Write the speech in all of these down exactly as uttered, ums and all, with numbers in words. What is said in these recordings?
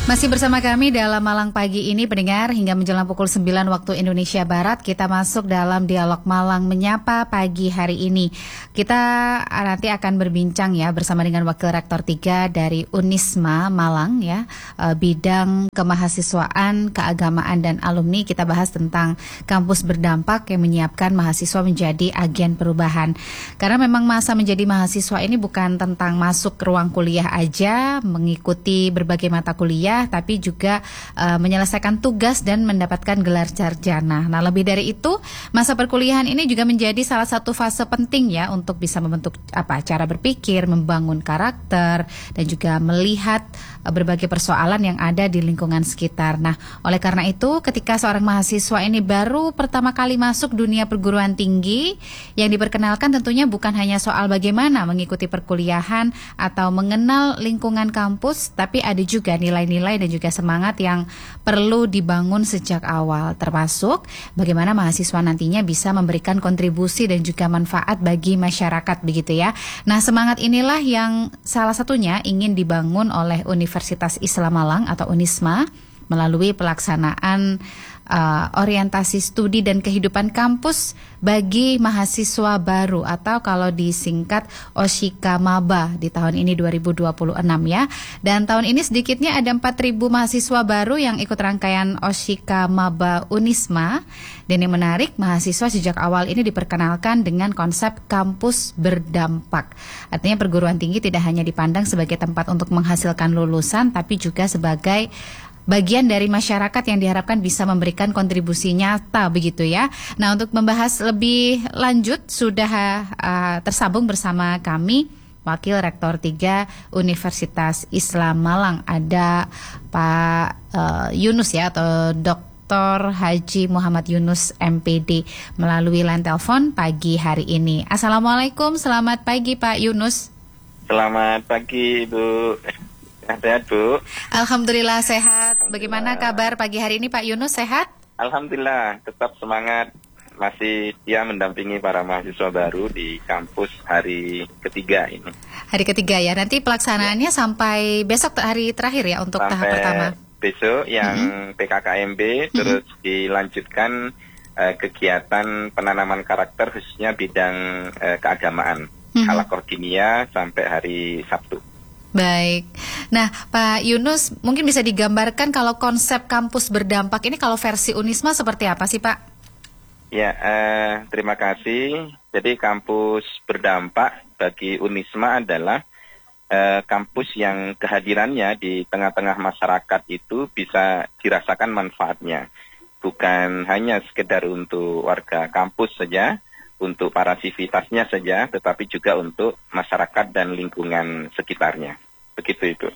Masih bersama kami dalam Malang Pagi ini pendengar, hingga menjelang pukul sembilan waktu Indonesia Barat kita masuk dalam dialog Malang Menyapa pagi hari ini. Kita nanti akan berbincang ya bersama dengan Wakil Rektor tiga dari Unisma Malang ya, bidang kemahasiswaan, keagamaan dan alumni. Kita bahas tentang kampus berdampak yang menyiapkan mahasiswa menjadi agen perubahan. Karena memang masa menjadi mahasiswa ini bukan tentang masuk ke ruang kuliah aja, mengikuti berbagai mata kuliah, tapi juga uh, menyelesaikan tugas dan mendapatkan gelar sarjana. Nah, lebih dari itu, masa perkuliahan ini juga menjadi salah satu fase penting ya untuk bisa membentuk apa cara berpikir, membangun karakter dan juga melihat uh, berbagai persoalan yang ada di lingkungan sekitar. Nah, oleh karena itu, ketika seorang mahasiswa ini baru pertama kali masuk dunia perguruan tinggi, yang diperkenalkan tentunya bukan hanya soal bagaimana mengikuti perkuliahan atau mengenal lingkungan kampus, tapi ada juga nilai-nilai dan juga semangat yang perlu dibangun sejak awal, termasuk bagaimana mahasiswa nantinya bisa memberikan kontribusi dan juga manfaat bagi masyarakat, begitu ya. Nah, semangat inilah yang salah satunya ingin dibangun oleh Universitas Islam Malang atau Unisma melalui pelaksanaan uh, orientasi studi dan kehidupan kampus bagi mahasiswa baru atau kalau disingkat Oshika Maba di tahun ini dua ribu dua puluh enam ya. Dan tahun ini sedikitnya ada empat ribu mahasiswa baru yang ikut rangkaian Oshika Maba Unisma. Dan yang menarik, mahasiswa sejak awal ini diperkenalkan dengan konsep kampus berdampak. Artinya perguruan tinggi tidak hanya dipandang sebagai tempat untuk menghasilkan lulusan, tapi juga sebagai bagian dari masyarakat yang diharapkan bisa memberikan kontribusi nyata, begitu ya. Nah, untuk membahas lebih lanjut sudah uh, tersambung bersama kami Wakil Rektor tiga Universitas Islam Malang, ada Pak uh, Yunus ya, atau Doktor Haji Muhammad Yunus M P D melalui line telepon pagi hari ini. Assalamualaikum, selamat pagi Pak Yunus. Selamat pagi Ibu. Sehat, Bu? Alhamdulillah sehat. Alhamdulillah. Bagaimana kabar pagi hari ini Pak Yunus, sehat? Alhamdulillah, tetap semangat. Masih dia mendampingi para mahasiswa baru di kampus hari ketiga ini. Hari ketiga ya, nanti pelaksanaannya ya. Sampai besok hari terakhir ya untuk sampai tahap pertama. Besok yang mm-hmm. P K K M B, mm-hmm. terus dilanjutkan uh, kegiatan penanaman karakter khususnya bidang uh, keagamaan. Mm-hmm. Halakordinea sampai hari Sabtu. Baik. Nah, Pak Yunus, mungkin bisa digambarkan kalau konsep kampus berdampak ini kalau versi Unisma seperti apa sih, Pak? Ya, eh, terima kasih. Jadi kampus berdampak bagi Unisma adalah eh, kampus yang kehadirannya di tengah-tengah masyarakat itu bisa dirasakan manfaatnya. Bukan hanya sekedar untuk warga kampus saja, untuk para sivitasnya saja, tetapi juga untuk masyarakat dan lingkungan sekitarnya. Begitu itu.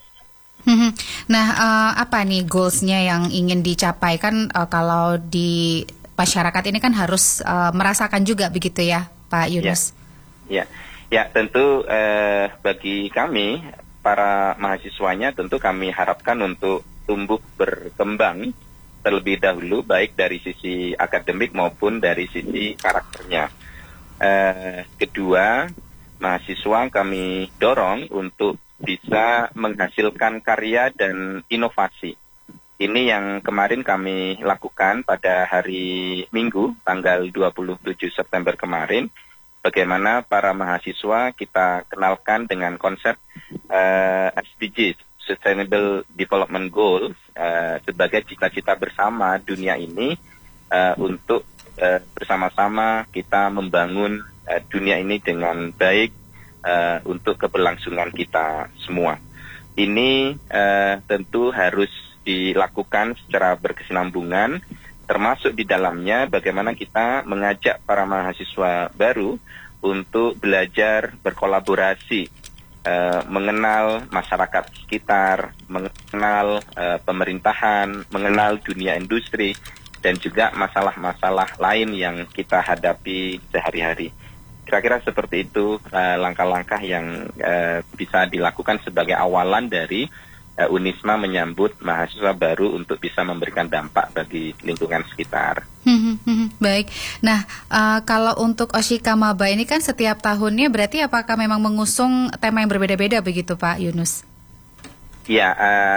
Nah, uh, apa nih goalsnya yang ingin dicapai? Kan uh, kalau di masyarakat ini kan harus uh, merasakan juga begitu ya, Pak Yunus? Ya, ya, ya tentu uh, bagi kami, para mahasiswanya tentu kami harapkan untuk tumbuh berkembang terlebih dahulu, baik dari sisi akademik maupun dari sisi karakternya. Uh, kedua, mahasiswa kami dorong untuk bisa menghasilkan karya dan inovasi. Ini yang kemarin kami lakukan pada hari Minggu, tanggal dua puluh tujuh September kemarin. Bagaimana para mahasiswa kita kenalkan dengan konsep uh, S D Gs, Sustainable Development Goals, uh, sebagai cita-cita bersama dunia ini uh, untuk Uh, bersama-sama kita membangun uh, dunia ini dengan baik uh, untuk keberlangsungan kita semua. Ini uh, tentu harus dilakukan secara berkesinambungan, termasuk di dalamnya bagaimana kita mengajak para mahasiswa baru untuk belajar berkolaborasi, uh, mengenal masyarakat sekitar, mengenal uh, pemerintahan, mengenal dunia industri, dan juga masalah-masalah lain yang kita hadapi sehari-hari. Kira-kira seperti itu uh, langkah-langkah yang uh, bisa dilakukan sebagai awalan dari uh, Unisma menyambut mahasiswa baru untuk bisa memberikan dampak bagi lingkungan sekitar. Hmm, hmm, baik. Nah, uh, kalau untuk Oshika Maba ini kan setiap tahunnya, berarti apakah memang mengusung tema yang berbeda-beda begitu Pak Yunus? Ya, uh,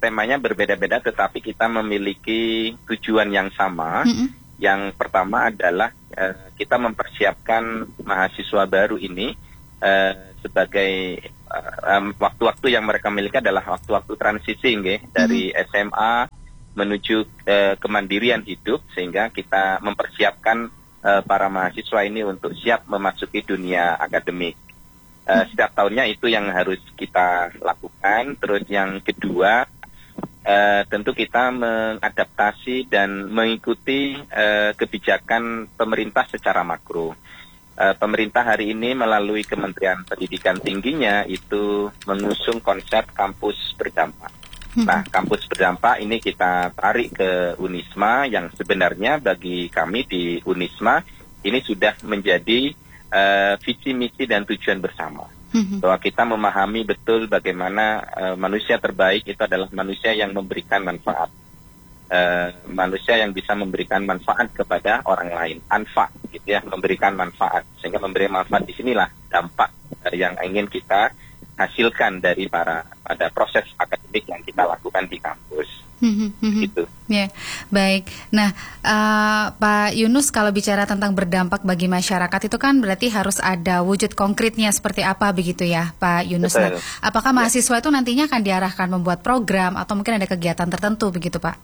temanya berbeda-beda, tetapi kita memiliki tujuan yang sama. Mm-hmm. Yang pertama adalah uh, kita mempersiapkan mahasiswa baru ini uh, sebagai uh, um, waktu-waktu yang mereka miliki adalah waktu-waktu transisi, nggih, dari mm-hmm. S M A menuju uh, kemandirian hidup, sehingga kita mempersiapkan uh, para mahasiswa ini untuk siap memasuki dunia akademik. Uh, setiap tahunnya itu yang harus kita lakukan. Terus yang kedua, uh, tentu kita mengadaptasi dan mengikuti uh, kebijakan pemerintah secara makro. Uh, pemerintah hari ini melalui Kementerian Pendidikan Tingginya itu mengusung konsep kampus berdampak. Nah, kampus berdampak ini kita tarik ke Unisma, yang sebenarnya bagi kami di Unisma ini sudah menjadi Uh, visi, misi, dan tujuan bersama. Mm-hmm. Bahwa kita memahami betul bagaimana uh, manusia terbaik itu adalah manusia yang memberikan manfaat. Uh, manusia yang bisa memberikan manfaat kepada orang lain. Anfa, gitu ya, memberikan manfaat. Sehingga memberi manfaat di sinilah dampak uh, yang ingin kita hasilkan dari para pada proses akademik yang kita lakukan di kampus. Gitu. Ya, baik. Nah, uh, Pak Yunus, kalau bicara tentang berdampak bagi masyarakat itu kan berarti harus ada wujud konkretnya seperti apa begitu ya, Pak Yunus. Nah, apakah mahasiswa ya. itu nantinya akan diarahkan membuat program atau mungkin ada kegiatan tertentu begitu, Pak?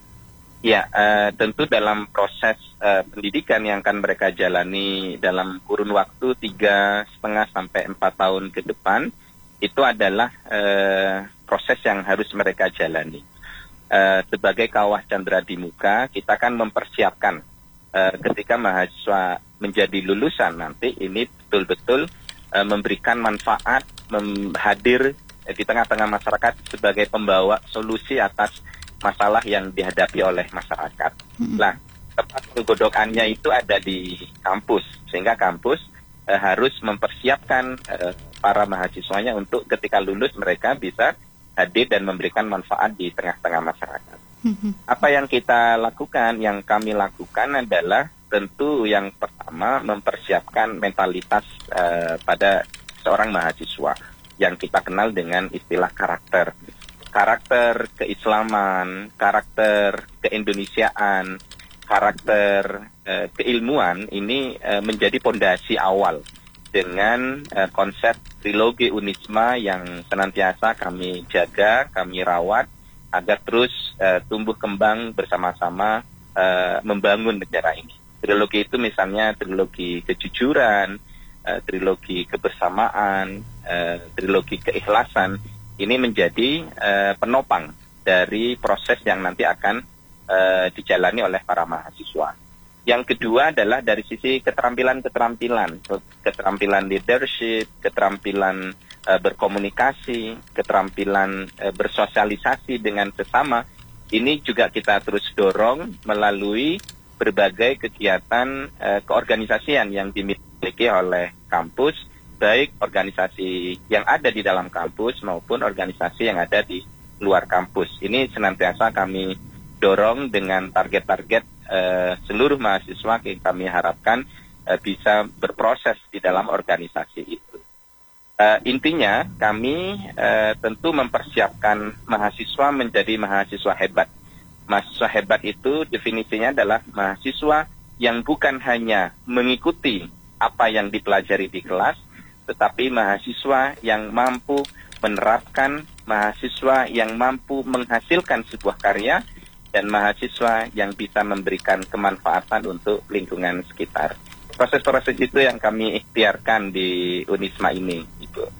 Ya, uh, tentu dalam proses uh, pendidikan yang akan mereka jalani dalam kurun waktu tiga setengah sampai empat tahun ke depan, itu adalah uh, proses yang harus mereka jalani. Uh, sebagai kawah candra di muka, kita kan mempersiapkan uh, ketika mahasiswa menjadi lulusan nanti ini betul-betul uh, memberikan manfaat, mem- hadir uh, di tengah-tengah masyarakat sebagai pembawa solusi atas masalah yang dihadapi oleh masyarakat. Mm-hmm. Nah, tempat penggodokannya itu ada di kampus, sehingga kampus uh, harus mempersiapkan uh, para mahasiswanya untuk ketika lulus mereka bisa hadir dan memberikan manfaat di tengah-tengah masyarakat. Mm-hmm. Apa yang kita lakukan, yang kami lakukan adalah tentu yang pertama mempersiapkan mentalitas uh, pada seorang mahasiswa yang kita kenal dengan istilah karakter. Karakter keislaman, karakter keindonesiaan, karakter uh, keilmuan ini uh, menjadi pondasi awal dengan uh, konsep trilogi Unisma yang senantiasa kami jaga, kami rawat agar terus uh, tumbuh kembang bersama-sama uh, membangun negara ini. Trilogi itu misalnya trilogi kejujuran, uh, trilogi kebersamaan, uh, trilogi keikhlasan. Ini menjadi uh, penopang dari proses yang nanti akan uh, dijalani oleh para mahasiswa. Yang kedua adalah dari sisi keterampilan-keterampilan, keterampilan leadership, keterampilan uh, berkomunikasi, keterampilan uh, bersosialisasi dengan sesama. Ini juga kita terus dorong melalui berbagai kegiatan uh, keorganisasian yang dimiliki oleh kampus, baik organisasi yang ada di dalam kampus maupun organisasi yang ada di luar kampus. Ini senantiasa kami dorong dengan target-target Uh, seluruh mahasiswa yang kami harapkan uh, bisa berproses di dalam organisasi itu. Uh, intinya kami uh, tentu mempersiapkan mahasiswa menjadi mahasiswa hebat. Mahasiswa hebat itu definisinya adalah mahasiswa yang bukan hanya mengikuti apa yang dipelajari di kelas, tetapi mahasiswa yang mampu menerapkan, mahasiswa yang mampu menghasilkan sebuah karya, dan mahasiswa yang bisa memberikan kemanfaatan untuk lingkungan sekitar. Proses-proses itu yang kami ikhtiarkan di Unisma ini, Ibu.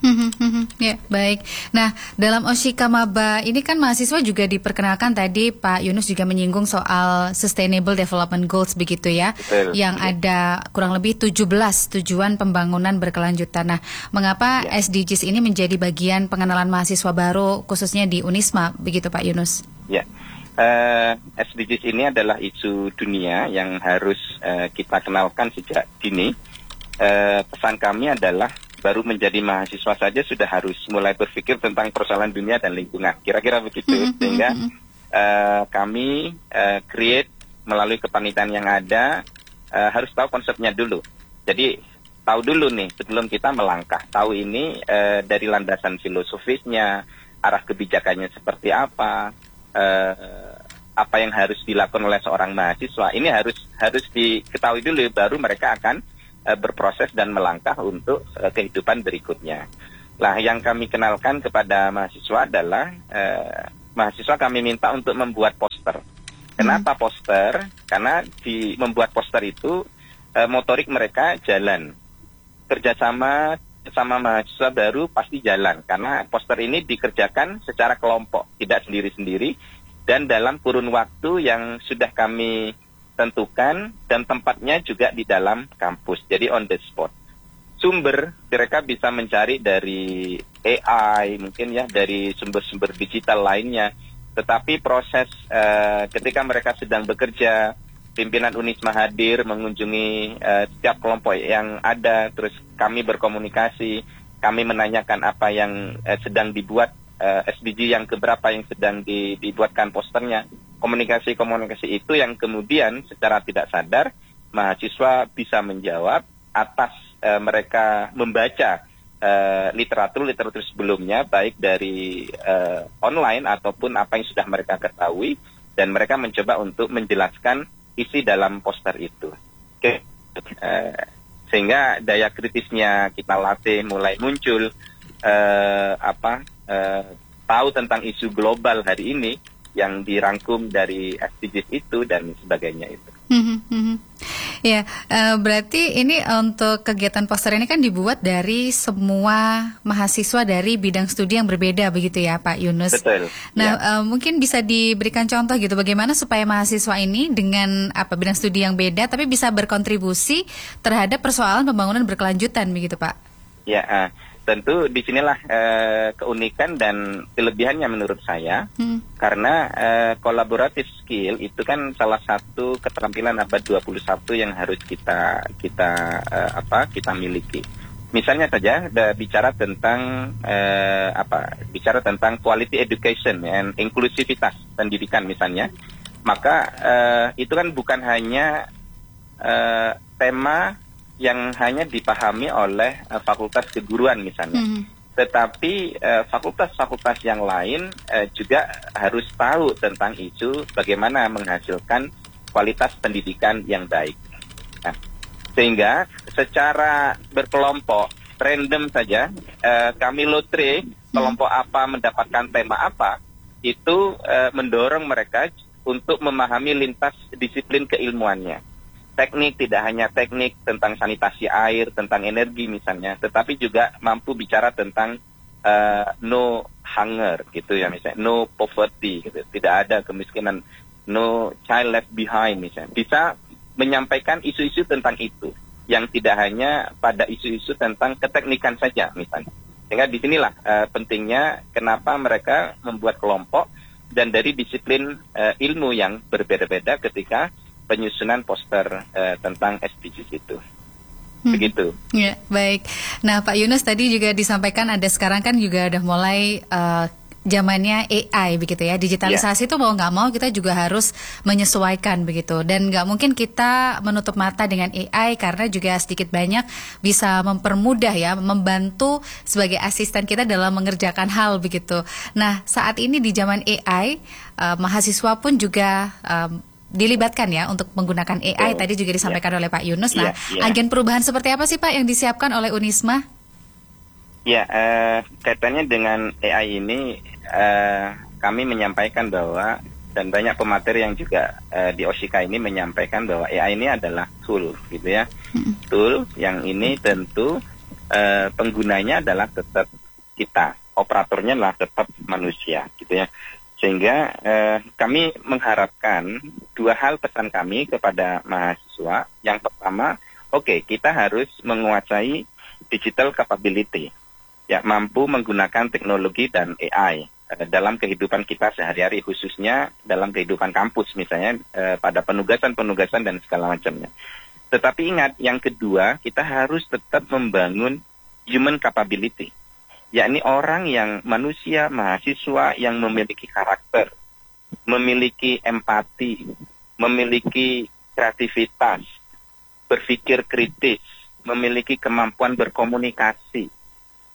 Ya, baik. Nah, dalam Oshika Maba ini kan mahasiswa juga diperkenalkan tadi Pak Yunus juga menyinggung soal Sustainable Development Goals begitu ya, Betul. yang ya. ada kurang lebih tujuh belas tujuan pembangunan berkelanjutan. Nah, mengapa ya. S D Gs ini menjadi bagian pengenalan mahasiswa baru khususnya di Unisma begitu Pak Yunus? Ya. Uh, S D Gs ini adalah isu dunia yang harus uh, kita kenalkan sejak dini. Uh, pesan kami adalah baru menjadi mahasiswa saja sudah harus mulai berpikir tentang persoalan dunia dan lingkungan. Kira-kira begitu, mm-hmm. sehingga uh, kami uh, create melalui kepanitiaan yang ada uh, harus tahu konsepnya dulu. Jadi tahu dulu nih sebelum kita melangkah. Tahu ini uh, dari landasan filosofisnya, arah kebijakannya seperti apa, uh, apa yang harus dilakukan oleh seorang mahasiswa. Ini harus harus diketahui dulu, baru mereka akan uh, berproses dan melangkah untuk uh, kehidupan berikutnya. Nah, yang kami kenalkan kepada mahasiswa adalah uh, mahasiswa kami minta untuk membuat poster. Kenapa hmm. poster? Karena di membuat poster itu uh, motorik mereka jalan. Kerjasama sama mahasiswa baru pasti jalan, karena poster ini dikerjakan secara kelompok, tidak sendiri-sendiri, dan dalam kurun waktu yang sudah kami tentukan, dan tempatnya juga di dalam kampus, jadi on the spot. Sumber mereka bisa mencari dari A I, mungkin ya, dari sumber-sumber digital lainnya. Tetapi proses uh, ketika mereka sedang bekerja, pimpinan Unisma hadir mengunjungi uh, setiap kelompok yang ada, terus kami berkomunikasi, kami menanyakan apa yang uh, sedang dibuat, uh, S D G yang keberapa yang sedang di, dibuatkan posternya. Komunikasi-komunikasi itu yang kemudian secara tidak sadar mahasiswa bisa menjawab atas uh, mereka membaca uh, literatur-literatur sebelumnya, baik dari uh, online ataupun apa yang sudah mereka ketahui, dan mereka mencoba untuk menjelaskan isi dalam poster itu. Oke, uh, sehingga daya kritisnya kita latih mulai muncul, uh, apa uh, tahu tentang isu global hari ini yang dirangkum dari S D Gs itu dan sebagainya itu. Mm-hmm. Ya, uh, berarti ini untuk kegiatan poster ini kan dibuat dari semua mahasiswa dari bidang studi yang berbeda begitu ya Pak Yunus? Betul. Nah, ya. uh, mungkin bisa diberikan contoh gitu bagaimana supaya mahasiswa ini dengan apa bidang studi yang beda tapi bisa berkontribusi terhadap persoalan pembangunan berkelanjutan begitu Pak? Ya, uh, tentu disinilah uh, keunikan dan kelebihannya menurut saya, hmm. karena uh, collaborative skill itu kan salah satu keterampilan abad dua puluh satu yang harus kita kita uh, apa kita miliki. Misalnya saja da, bicara tentang uh, apa bicara tentang quality education dan inklusivitas pendidikan misalnya, maka uh, itu kan bukan hanya uh, tema yang hanya dipahami oleh uh, fakultas keguruan misalnya. Hmm. Tetapi uh, fakultas-fakultas yang lain uh, juga harus tahu tentang isu bagaimana menghasilkan kualitas pendidikan yang baik. Nah, sehingga secara berkelompok, random saja, uh, kami lotre kelompok hmm. apa mendapatkan tema apa, itu uh, mendorong mereka untuk memahami lintas disiplin keilmuannya. Teknik tidak hanya teknik tentang sanitasi air, tentang energi misalnya, tetapi juga mampu bicara tentang uh, no hunger gitu ya misalnya, no poverty gitu, tidak ada kemiskinan, no child left behind misalnya. Bisa menyampaikan isu-isu tentang itu, yang tidak hanya pada isu-isu tentang keteknikan saja misalnya. Sehingga disinilah uh, pentingnya kenapa mereka membuat kelompok dan dari disiplin uh, ilmu yang berbeda-beda ketika penyusunan poster uh, tentang S D Gs itu. Hmm. Begitu. Ya, baik. Nah, Pak Yunus tadi juga disampaikan ada sekarang kan juga udah mulai uh, zamannya A I begitu ya. Digitalisasi itu yeah. mau nggak mau kita juga harus menyesuaikan begitu. Dan nggak mungkin kita menutup mata dengan A I karena juga sedikit banyak bisa mempermudah ya, membantu sebagai asisten kita dalam mengerjakan hal begitu. Nah, saat ini di zaman A I, uh, mahasiswa pun juga um, dilibatkan ya untuk menggunakan A I. Oh, tadi juga disampaikan yeah. oleh Pak Yunus. Nah, yeah, yeah. agen perubahan seperti apa sih Pak yang disiapkan oleh Unisma? Ya, uh, kaitannya dengan A I ini uh, kami menyampaikan bahwa dan banyak pemateri yang juga uh, di O S I K A ini menyampaikan bahwa A I ini adalah tool, gitu ya, hmm. tool yang ini tentu uh, penggunanya adalah tetap kita, operatornya adalah tetap manusia, gitu ya. Sehingga eh, kami mengharapkan dua hal pesan kami kepada mahasiswa. Yang pertama, oke, okay, kita harus menguasai digital capability, ya, mampu menggunakan teknologi dan A I eh, dalam kehidupan kita sehari-hari, khususnya dalam kehidupan kampus misalnya eh, pada penugasan-penugasan dan segala macamnya. Tetapi ingat, yang kedua, kita harus tetap membangun human capability, yakni orang yang manusia, mahasiswa yang memiliki karakter, memiliki empati, memiliki kreativitas, berpikir kritis, memiliki kemampuan berkomunikasi,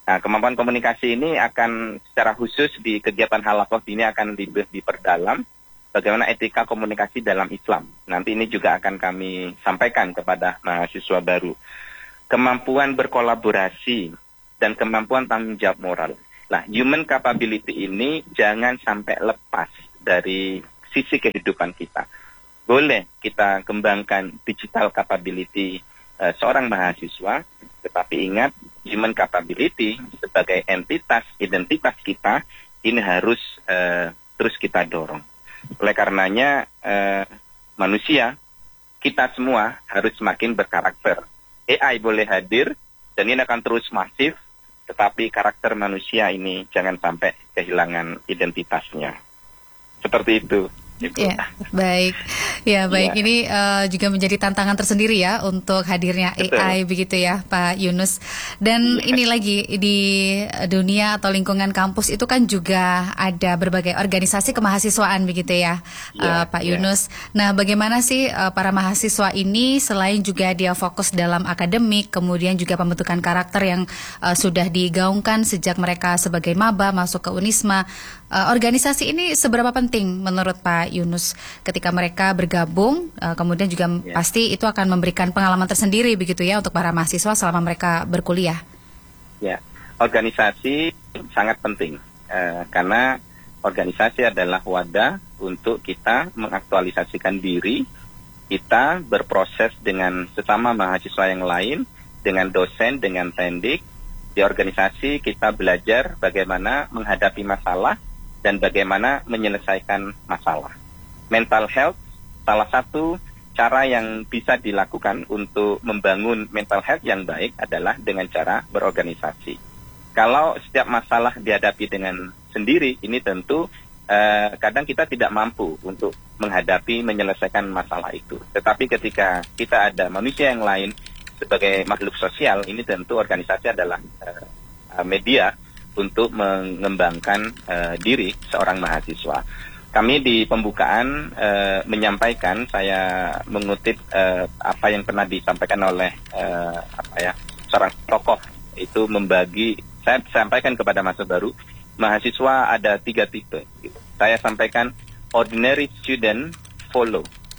Nah, kemampuan komunikasi ini akan secara khusus di kegiatan halaqah ini akan di, diperdalam bagaimana etika komunikasi dalam Islam. Nanti ini juga akan kami sampaikan kepada mahasiswa baru. Kemampuan berkolaborasi dan kemampuan tanggung jawab moral. Nah, human capability ini jangan sampai lepas dari sisi kehidupan kita. Boleh kita kembangkan digital capability uh, seorang mahasiswa, tetapi ingat, human capability sebagai entitas, identitas kita, ini harus uh, terus kita dorong. Oleh karenanya, uh, manusia, kita semua harus semakin berkarakter. A I boleh hadir, dan ini akan terus masif, tetapi karakter manusia ini jangan sampai kehilangan identitasnya. Seperti itu. Ya, baik. Ya, baik. Ya. Ini uh, juga menjadi tantangan tersendiri ya untuk hadirnya Betul. A I begitu ya, Pak Yunus. Dan ya. Ini lagi di dunia atau lingkungan kampus itu kan juga ada berbagai organisasi kemahasiswaan begitu ya, ya uh, Pak ya. Yunus. Nah, bagaimana sih uh, para mahasiswa ini selain juga dia fokus dalam akademik, kemudian juga pembentukan karakter yang uh, sudah digaungkan sejak mereka sebagai maba masuk ke Unisma. Uh, organisasi ini seberapa penting menurut Pak Yunus ketika mereka bergabung, uh, kemudian juga yeah. pasti itu akan memberikan pengalaman tersendiri begitu ya untuk para mahasiswa selama mereka berkuliah. Ya, yeah. Organisasi sangat penting uh, karena organisasi adalah wadah untuk kita mengaktualisasikan diri, kita berproses dengan sesama mahasiswa yang lain, dengan dosen, dengan tendik. Di organisasi kita belajar bagaimana menghadapi masalah dan bagaimana menyelesaikan masalah. Mental health, salah satu cara yang bisa dilakukan untuk membangun mental health yang baik adalah dengan cara berorganisasi. Kalau setiap masalah dihadapi dengan sendiri, ini tentu eh, kadang kita tidak mampu untuk menghadapi, menyelesaikan masalah itu. Tetapi ketika kita ada manusia yang lain sebagai makhluk sosial, ini tentu organisasi adalah eh, media untuk mengembangkan uh, diri seorang mahasiswa. Kami di pembukaan uh, menyampaikan, saya mengutip uh, apa yang pernah disampaikan oleh uh, apa ya seorang tokoh itu membagi. Saya sampaikan kepada masa baru, mahasiswa ada tiga tipe. Gitu. Saya sampaikan ordinary student follow.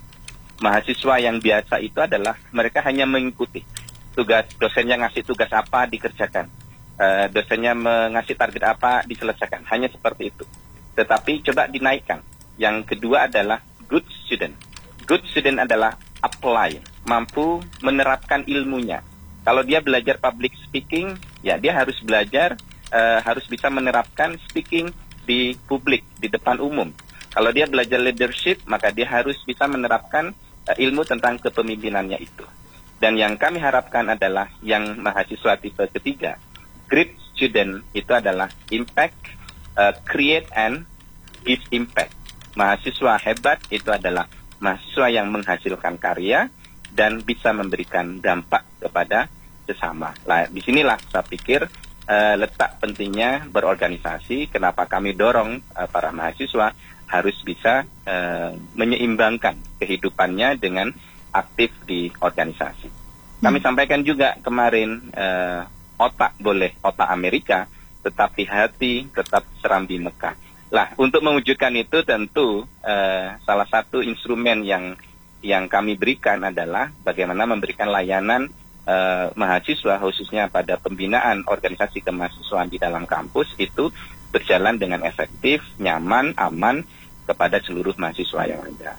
Mahasiswa yang biasa itu adalah mereka hanya mengikuti tugas dosennya ngasih tugas apa dikerjakan. Uh, dosennya mengasih target apa diselesaikan, hanya seperti itu. Tetapi coba dinaikkan. Yang kedua adalah good student. Good student adalah apply, mampu menerapkan ilmunya. Kalau dia belajar public speaking, ya dia harus belajar, uh, harus bisa menerapkan speaking di publik, di depan umum. Kalau dia belajar leadership, maka dia harus bisa menerapkan uh, ilmu tentang kepemimpinannya itu. Dan yang kami harapkan adalah yang mahasiswa tipe ketiga, great student itu adalah impact, uh, create and give impact. Mahasiswa hebat itu adalah mahasiswa yang menghasilkan karya dan bisa memberikan dampak kepada sesama. Nah, disinilah saya pikir uh, letak pentingnya berorganisasi. Kenapa kami dorong uh, para mahasiswa harus bisa uh, menyeimbangkan kehidupannya dengan aktif di organisasi. Kami hmm. sampaikan juga kemarin, uh, otak boleh otak Amerika, tetapi hati tetap serambi Mekah. Lah, untuk mewujudkan itu tentu uh, salah satu instrumen yang yang kami berikan adalah bagaimana memberikan layanan uh, mahasiswa khususnya pada pembinaan organisasi kemahasiswaan di dalam kampus itu berjalan dengan efektif, nyaman, aman kepada seluruh mahasiswa yang ada.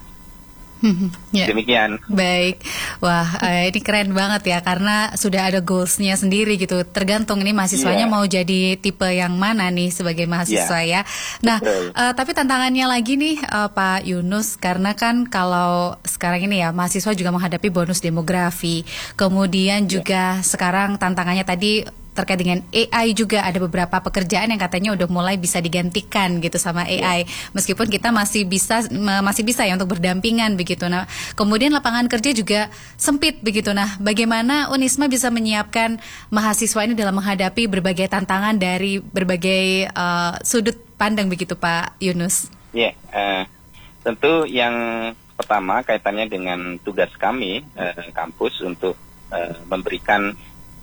Ya. Demikian. Baik. Wah, eh, ini keren banget ya karena sudah ada goalsnya sendiri gitu. Tergantung ini mahasiswanya yeah. mau jadi tipe yang mana nih sebagai mahasiswa yeah. ya. Nah, uh, tapi tantangannya lagi nih uh, Pak Yunus, karena kan kalau sekarang ini ya mahasiswa juga menghadapi bonus demografi. Kemudian juga yeah. sekarang tantangannya tadi terkait dengan A I juga ada beberapa pekerjaan yang katanya udah mulai bisa digantikan gitu sama A I. Meskipun kita masih bisa masih bisa ya untuk berdampingan begitu. Nah, kemudian lapangan kerja juga sempit begitu. Nah, bagaimana Unisma bisa menyiapkan mahasiswa ini dalam menghadapi berbagai tantangan dari berbagai uh, sudut pandang begitu, Pak Yunus? Ya, yeah, uh, tentu yang pertama kaitannya dengan tugas kami uh, kampus untuk uh, memberikan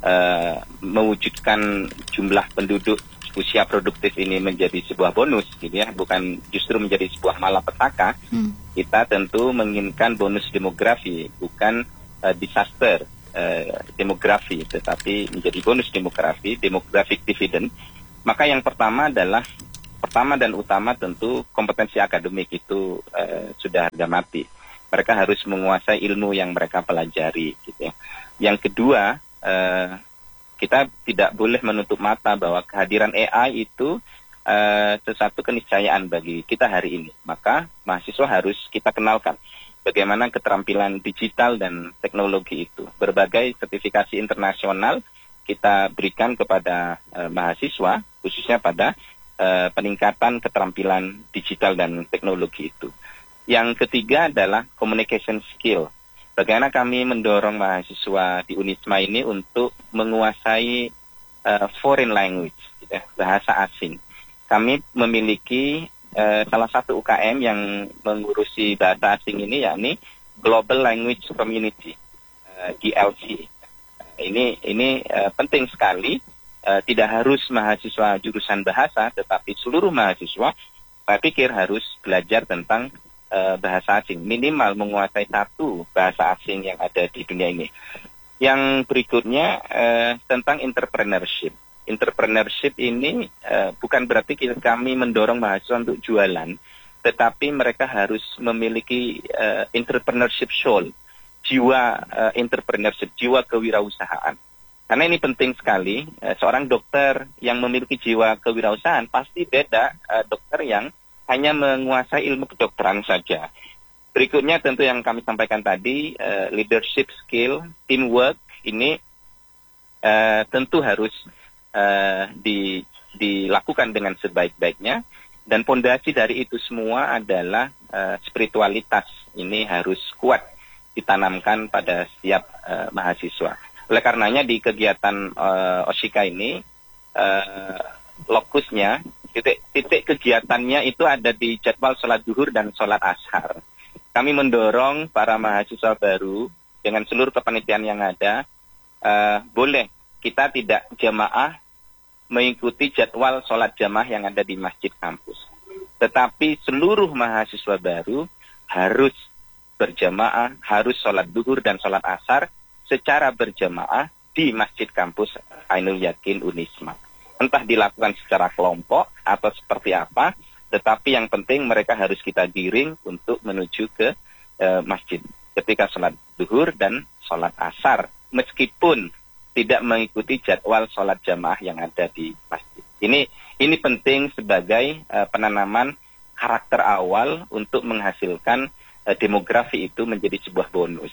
uh, mewujudkan jumlah penduduk usia produktif ini menjadi sebuah bonus, gitu ya, bukan justru menjadi sebuah malapetaka. Hmm. Kita tentu menginginkan bonus demografi, bukan uh, disaster uh, demografi, tetapi menjadi bonus demografi, demographic dividend. Maka yang pertama adalah, pertama dan utama tentu kompetensi akademik itu uh, sudah harga mati. Mereka harus menguasai ilmu yang mereka pelajari, gitu ya. Yang kedua, uh, kita tidak boleh menutup mata bahwa kehadiran A I itu uh, sesuatu keniscayaan bagi kita hari ini. Maka mahasiswa harus kita kenalkan bagaimana keterampilan digital dan teknologi itu. Berbagai sertifikasi internasional kita berikan kepada uh, mahasiswa, khususnya pada uh, peningkatan keterampilan digital dan teknologi itu. Yang ketiga adalah communication skill. Bagaimana kami mendorong mahasiswa di Unisma ini untuk menguasai uh, foreign language, gitu ya, bahasa asing. Kami memiliki uh, salah satu U K M yang mengurusi bahasa asing ini, yakni Global Language Community, uh, G L C. Ini ini uh, penting sekali. Uh, tidak harus mahasiswa jurusan bahasa, tetapi seluruh mahasiswa, saya pikir harus belajar tentang bahasa asing, minimal menguasai satu bahasa asing yang ada di dunia ini. Yang berikutnya uh, tentang entrepreneurship. Entrepreneurship ini uh, bukan berarti kami mendorong mahasiswa untuk jualan, tetapi mereka harus memiliki uh, entrepreneurship soul, jiwa uh, entrepreneurship, jiwa kewirausahaan. Karena ini penting sekali. Uh, seorang dokter yang memiliki jiwa kewirausahaan pasti beda uh, dokter yang hanya menguasai ilmu kedokteran saja. Berikutnya tentu yang kami sampaikan tadi, uh, leadership skill, teamwork, ini uh, tentu harus uh, di, dilakukan dengan sebaik-baiknya. Dan fondasi dari itu semua adalah uh, spiritualitas. Ini harus kuat ditanamkan pada setiap uh, mahasiswa. Oleh karenanya di kegiatan uh, Oshika ini, uh, lokusnya, Titik, titik kegiatannya itu ada di jadwal sholat duhur dan sholat ashar. Kami mendorong para mahasiswa baru dengan seluruh kepanitiaan yang ada, uh, boleh kita tidak jamaah mengikuti jadwal sholat jamaah yang ada di masjid kampus. Tetapi seluruh mahasiswa baru harus berjamaah, harus sholat duhur dan sholat ashar secara berjamaah di masjid kampus Ainul Yakin Unisma. Entah dilakukan secara kelompok atau seperti apa, tetapi yang penting mereka harus kita giring untuk menuju ke e, masjid ketika sholat duhur dan sholat asar, meskipun tidak mengikuti jadwal sholat jamaah yang ada di masjid. Ini ini penting sebagai e, penanaman karakter awal untuk menghasilkan e, demografi itu menjadi sebuah bonus.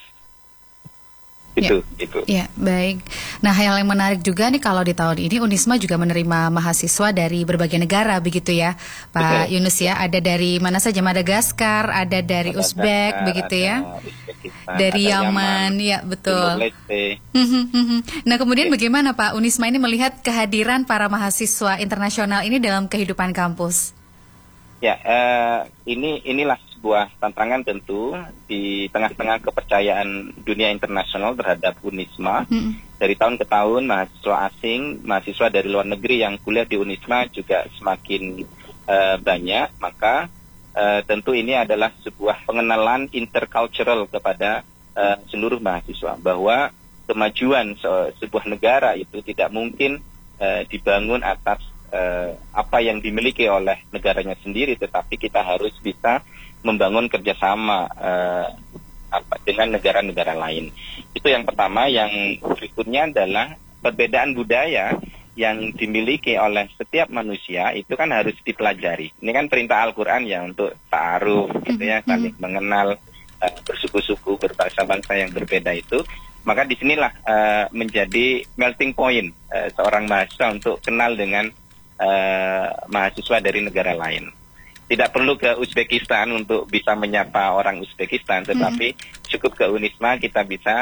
Itu, ya, itu. Ya, baik. Nah, hal yang menarik juga nih kalau di tahun ini Unisma juga menerima mahasiswa dari berbagai negara, begitu ya, Pak Betul. Yunus ya. Ada dari mana saja? Madagaskar, ada dari Madagaskar, Uzbek, begitu ya. Dari Yaman, Yaman, ya betul. Nah, kemudian ya. Bagaimana Pak Unisma ini melihat kehadiran para mahasiswa internasional ini dalam kehidupan kampus? Ya, uh, ini inilah sebuah tantangan tentu di tengah-tengah kepercayaan dunia internasional terhadap Unisma. Hmm. Dari tahun ke tahun mahasiswa asing, mahasiswa dari luar negeri yang kuliah di Unisma juga semakin uh, banyak. Maka uh, tentu ini adalah sebuah pengenalan intercultural kepada uh, seluruh mahasiswa bahwa kemajuan se- sebuah negara itu tidak mungkin uh, dibangun atas Uh, apa yang dimiliki oleh negaranya sendiri, tetapi kita harus bisa membangun kerjasama uh, apa, dengan negara-negara lain. Itu yang pertama. Yang berikutnya adalah perbedaan budaya yang dimiliki oleh setiap manusia itu kan harus dipelajari. Ini kan perintah Al-Quran ya untuk ta'aruf, gitu ya, saling mengenal, uh, bersuku-suku, berbangsa-bangsa yang berbeda itu. Maka disinilah uh, menjadi melting point uh, seorang mahasiswa untuk kenal dengan Uh, mahasiswa dari negara lain. Tidak perlu ke Uzbekistan untuk bisa menyapa orang Uzbekistan, tetapi mm-hmm. cukup ke Unisma kita bisa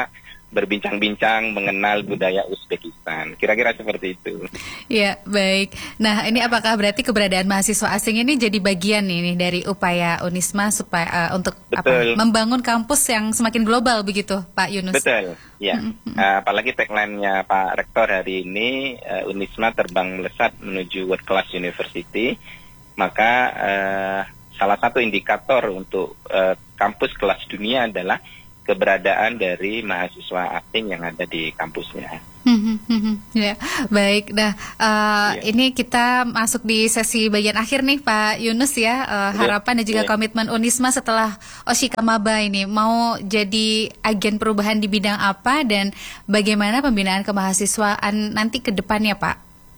berbincang-bincang mengenal budaya Uzbekistan. Kira-kira seperti itu. Ya, baik. Nah, ini apakah berarti keberadaan mahasiswa asing ini jadi bagian ini dari upaya Unisma supaya uh, untuk apa, membangun kampus yang semakin global begitu, Pak Yunus? Betul, ya. Mm-hmm. Uh, apalagi tagline-nya Pak Rektor hari ini, uh, Unisma terbang melesat menuju World Class University. Maka uh, salah satu indikator untuk uh, kampus kelas dunia adalah keberadaan dari mahasiswa asing yang ada di kampusnya. Ya, baik. Nah, uh, ya. Ini kita masuk di sesi bagian akhir nih, Pak Yunus ya. Uh, harapan dan juga ya. Komitmen Unisma setelah Oshika Maba ini mau jadi agen perubahan di bidang apa dan bagaimana pembinaan kemahasiswaan nanti ke depannya, Pak?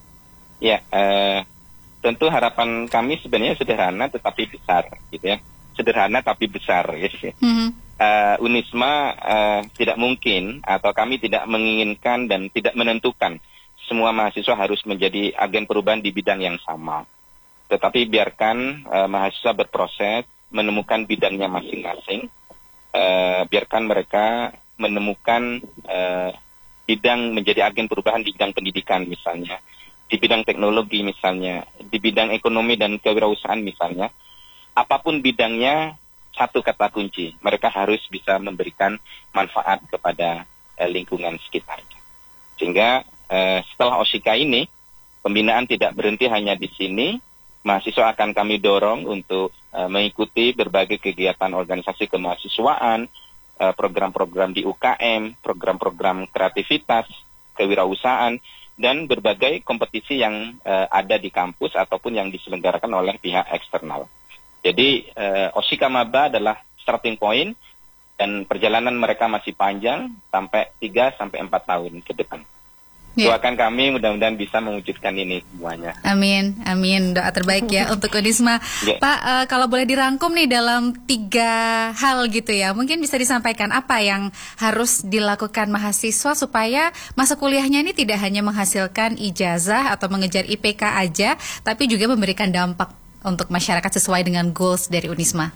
Ya, uh, tentu harapan kami sebenarnya sederhana tetapi besar, gitu ya. Sederhana tapi besar, ya. Mm-hmm. Uh, Unisma uh, tidak mungkin atau kami tidak menginginkan dan tidak menentukan semua mahasiswa harus menjadi agen perubahan di bidang yang sama. Tetapi biarkan uh, mahasiswa berproses, menemukan bidangnya masing-masing, uh, biarkan mereka menemukan uh, bidang menjadi agen perubahan di bidang pendidikan misalnya, di bidang teknologi misalnya, di bidang ekonomi dan kewirausahaan misalnya, apapun bidangnya. Satu kata kunci, mereka harus bisa memberikan manfaat kepada eh, lingkungan sekitarnya. Sehingga eh, setelah Oshika ini, pembinaan tidak berhenti hanya di sini, mahasiswa akan kami dorong untuk eh, mengikuti berbagai kegiatan organisasi kemahasiswaan, eh, program-program di U K M, program-program kreativitas, kewirausahaan, dan berbagai kompetisi yang eh, ada di kampus ataupun yang diselenggarakan oleh pihak eksternal. Jadi uh, Oshika Maba adalah starting point dan perjalanan mereka masih panjang sampai tiga sampai empat tahun ke depan. Yeah. Doakan kami mudah-mudahan bisa mewujudkan ini semuanya. Amin, amin. Doa terbaik ya untuk Unisma. Yeah. Pak, uh, kalau boleh dirangkum nih dalam tiga hal gitu ya, mungkin bisa disampaikan apa yang harus dilakukan mahasiswa supaya masa kuliahnya ini tidak hanya menghasilkan ijazah atau mengejar I P K aja, tapi juga memberikan dampak untuk masyarakat sesuai dengan goals dari Unisma.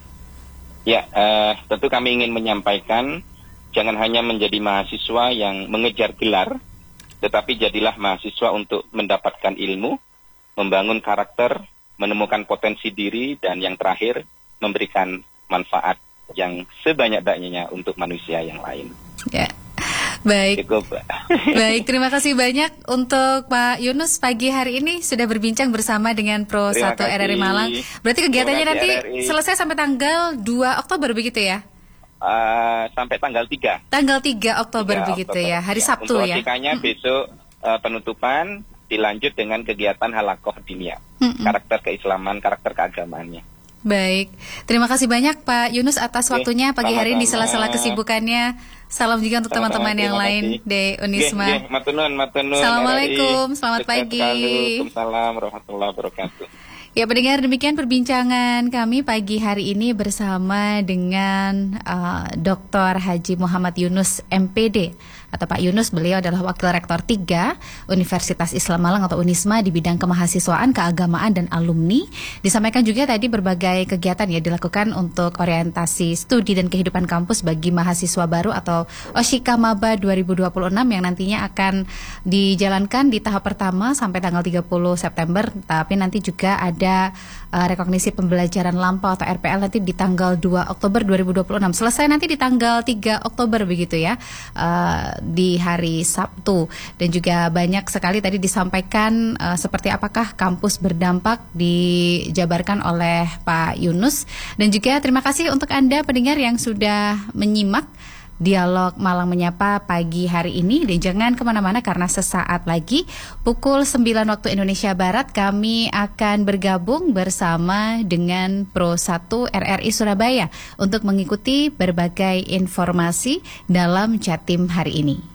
Ya, uh, tentu kami ingin menyampaikan jangan hanya menjadi mahasiswa yang mengejar gelar, tetapi jadilah mahasiswa untuk mendapatkan ilmu, membangun karakter, menemukan potensi diri, dan yang terakhir memberikan manfaat yang sebanyak-banyaknya untuk manusia yang lain. Ya. Baik, baik. Terima kasih banyak untuk Pak Yunus pagi hari ini sudah berbincang bersama dengan Pro satu R R I Malang. Berarti kegiatannya nanti R R I selesai sampai tanggal dua Oktober begitu ya? Uh, sampai tanggal tiga. Tanggal tiga Oktober begitu Oktober. Ya, hari Sabtu untuk ya. Untuk osikanya hmm. besok uh, penutupan dilanjut dengan kegiatan halakoh diniyah, hmm. karakter keislaman, karakter keagamaannya. Baik, terima kasih banyak Pak Yunus atas waktunya pagi hari ini di sela-sela kesibukannya. Salam juga untuk teman-teman yang lain di Unisma. Gih, gih, matunun, matunun, Assalamualaikum, selamat pagi. Waalaikumsalam warahmatullahi wabarakatuh. Ya, pendengar, demikian perbincangan kami pagi hari ini bersama dengan uh, Doktor Haji Muhammad Yunus M P D atau Pak Yunus. Beliau adalah Wakil Rektor tiga Universitas Islam Malang atau Unisma di bidang kemahasiswaan, keagamaan, dan alumni. Disampaikan juga tadi berbagai kegiatan ya dilakukan untuk orientasi studi dan kehidupan kampus bagi mahasiswa baru atau Oshika Maba dua ribu dua puluh enam yang nantinya akan dijalankan di tahap pertama sampai tanggal tiga puluh September. Tapi nanti juga ada uh, rekognisi pembelajaran lampau atau R P L nanti di tanggal dua Oktober dua ribu dua puluh enam. Selesai nanti di tanggal tiga Oktober begitu ya. Uh, di hari Sabtu. Dan juga banyak sekali tadi disampaikan uh, seperti apakah kampus berdampak dijabarkan oleh Pak Yunus. Dan juga terima kasih untuk Anda pendengar yang sudah menyimak Dialog Malang Menyapa pagi hari ini. Dan jangan kemana-mana karena sesaat lagi pukul sembilan waktu Indonesia Barat kami akan bergabung bersama dengan Pro satu R R I Surabaya untuk mengikuti berbagai informasi dalam Jatim hari ini.